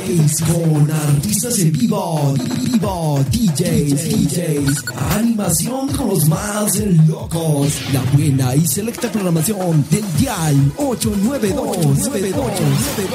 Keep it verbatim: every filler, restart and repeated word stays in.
Space con artistas en vivo, vivo, D Js, D Js, animación con los más locos, la buena y selecta programación del Dial ocho nueve dos.